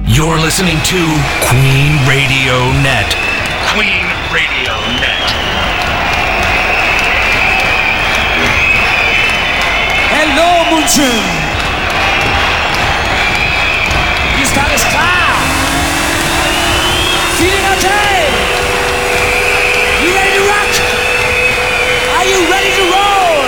You're listening to Queen Radio Net. Queen Radio Net. Hello, Munchen.